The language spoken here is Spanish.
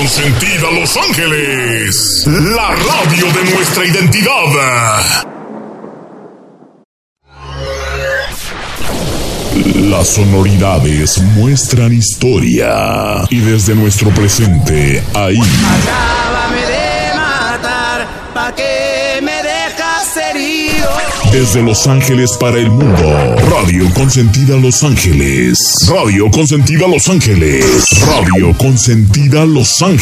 Consentida Los Ángeles, la radio de nuestra identidad. Las sonoridades muestran historia y desde nuestro presente ahí. Acábame de matar, ¿pa' qué me dejas herido? Desde Los Ángeles para el mundo, Radio Consentida Los Ángeles. Radio Consentida Los Ángeles. Radio Consentida Los Ángeles.